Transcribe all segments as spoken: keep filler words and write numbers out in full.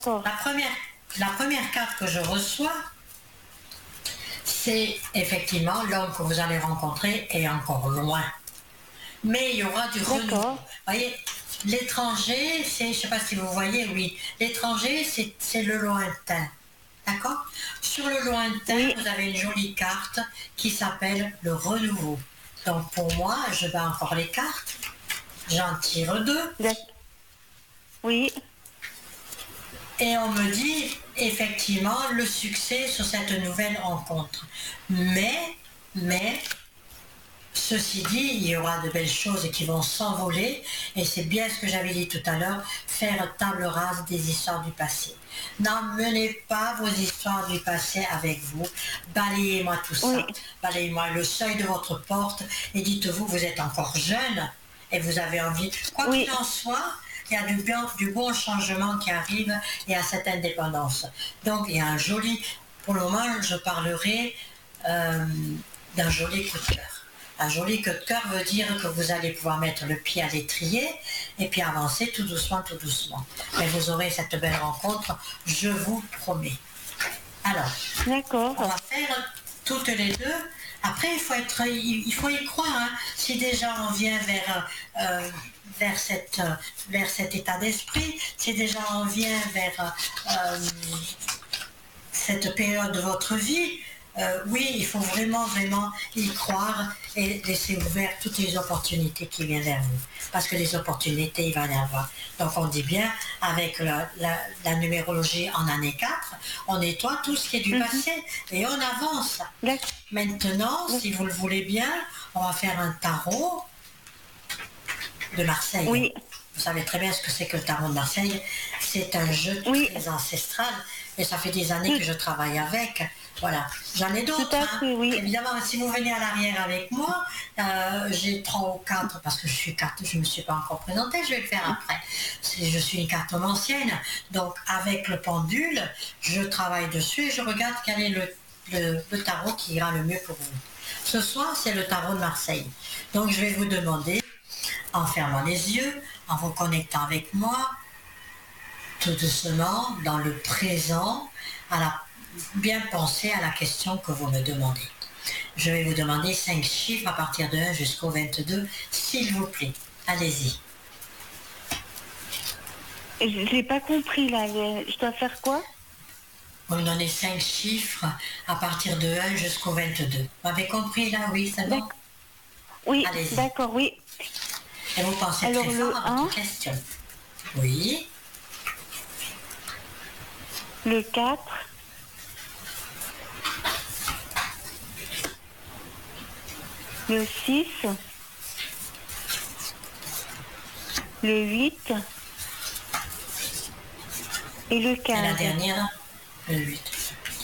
La première, la première carte que je reçois, c'est effectivement l'homme que vous allez rencontrer est encore loin. Mais il y aura du renouveau. Vous voyez, l'étranger, c'est, je ne sais pas si vous voyez, oui, l'étranger, c'est, c'est le lointain. D'accord? Sur le lointain, oui. Vous avez une jolie carte qui s'appelle le renouveau. Donc pour moi, je bats encore les cartes. J'en tire deux. Oui. Et on me dit effectivement le succès sur cette nouvelle rencontre. Mais, mais, ceci dit, il y aura de belles choses qui vont s'envoler. Et c'est bien ce que j'avais dit tout à l'heure, faire table rase des histoires du passé. N'emmenez pas vos histoires du passé avec vous. Balayez-moi tout ça. Oui. Balayez-moi le seuil de votre porte et dites-vous, vous êtes encore jeune et vous avez envie. Quoi oui. qu'il en soit, il y a du, bien, du bon changement qui arrive et à cette indépendance. Donc il y a un joli, pour le moment je parlerai euh, d'un joli coup de cœur. Un joli coup de cœur veut dire que vous allez pouvoir mettre le pied à l'étrier et puis avancer tout doucement, tout doucement. Mais vous aurez cette belle rencontre, je vous promets. Alors, d'accord. On va faire toutes les deux. Après, il faut, être, il faut y croire. Hein. Si déjà on vient vers... Euh, Vers, cette, vers cet état d'esprit, si déjà on vient vers euh, cette période de votre vie, euh, oui, il faut vraiment, vraiment y croire et laisser ouvertes toutes les opportunités qui viennent vers vous. Parce que les opportunités, il va y en avoir. Donc on dit bien, avec la, la, la numérologie en année quatre, on nettoie tout ce qui est du mm-hmm. passé et on avance. D'accord. Maintenant, D'accord. si vous le voulez bien, on va faire un tarot de Marseille. Oui. Vous savez très bien ce que c'est que le tarot de Marseille. C'est un jeu oui. très ancestral et ça fait des années oui. que je travaille avec. Voilà. J'en ai d'autres. Hein. Fait, oui. Évidemment, si vous venez à l'arrière avec moi, euh, j'ai trois ou quatre parce que je suis carte, je ne me suis pas encore présentée, je vais le faire après. Je suis une carte ancienne, donc avec le pendule, je travaille dessus et je regarde quel est le, le, le tarot qui ira le mieux pour vous. Ce soir, c'est le tarot de Marseille. Donc, je vais vous demander, en fermant les yeux, en vous connectant avec moi, tout doucement, dans le présent, à la, bien penser à la question que vous me demandez. Je vais vous demander cinq chiffres à partir de un jusqu'au vingt-deux, s'il vous plaît. Allez-y. Je n'ai pas compris, là. Je dois faire quoi? Vous me donnez cinq chiffres à partir de un jusqu'au vingt-deux. Vous avez compris, là? Oui, c'est bon? Oui, d'accord, oui. Et vous pensez Alors, très fort à votre question. Oui. Le quatre. Le six. Le huit. Et le quinze. Et la dernière, le huit.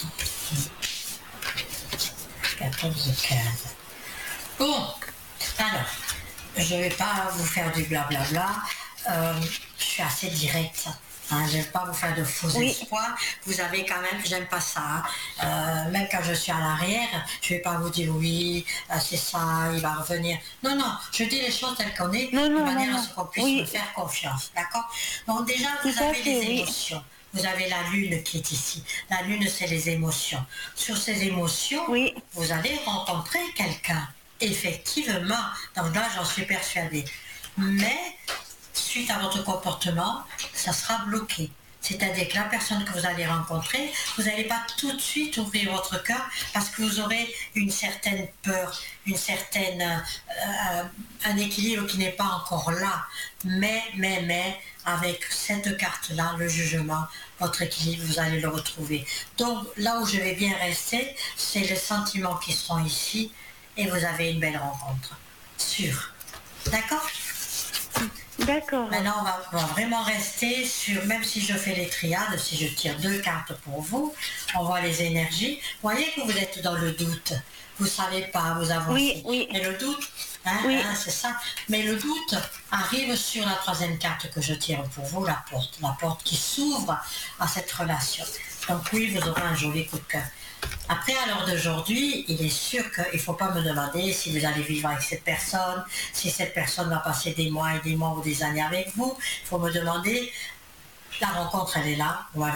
quatorze, quinze. Bon, alors. Je ne vais pas vous faire du blablabla, euh, je suis assez directe, hein, je ne vais pas vous faire de faux oui. espoirs, vous avez quand même, j'aime pas ça, hein. euh, même quand je suis à l'arrière, je ne vais pas vous dire oui, euh, c'est ça, il va revenir, non, non, je dis les choses telles qu'on est, non, de non, manière non, à ce qu'on puisse oui. me faire confiance, d'accord? Donc déjà, vous Tout avez fait, les oui. émotions. Vous avez la lune qui est ici. La lune, c'est les émotions. Sur ces émotions, oui. vous allez rencontrer quelqu'un. Effectivement, donc là j'en suis persuadée. Mais, suite à votre comportement, ça sera bloqué. C'est-à-dire que la personne que vous allez rencontrer, vous n'allez pas tout de suite ouvrir votre cœur parce que vous aurez une certaine peur, une certaine, euh, un équilibre qui n'est pas encore là. Mais, mais, mais, avec cette carte-là, le jugement, votre équilibre, vous allez le retrouver. Donc, là où je vais bien rester, c'est les sentiments qui seront ici. Et vous avez une belle rencontre. Sûr. D'accord? D'accord. Maintenant, on va, on va vraiment rester sur, même si je fais les triades, si je tire deux cartes pour vous, on voit les énergies. Vous voyez que vous êtes dans le doute. Vous ne savez pas, vous avancez. Oui, oui. Et le doute, hein, oui. hein, c'est ça. Mais le doute arrive sur la troisième carte que je tire pour vous, la porte. La porte qui s'ouvre à cette relation. Donc oui, vous aurez un joli coup de cœur. Après, à l'heure d'aujourd'hui, il est sûr qu'il ne faut pas me demander si vous allez vivre avec cette personne, si cette personne va passer des mois et des mois ou des années avec vous. Il faut me demander La rencontre, elle est là. On va